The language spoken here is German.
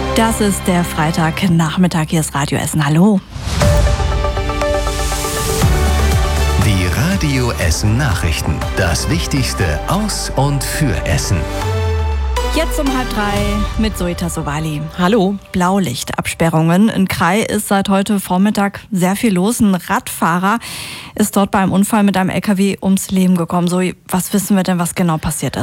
Das ist der Freitagnachmittag. Hier ist Radio Essen. Hallo. Die Radio Essen Nachrichten. Das Wichtigste aus und für Essen. Jetzt um 2:30 mit Zoita Sowali. Hallo. Blaulichtabsperrungen. In Krai ist seit heute Vormittag sehr viel los. Ein Radfahrer ist dort bei einem Unfall mit einem LKW ums Leben gekommen. Zoe, was wissen wir denn, was genau passiert ist?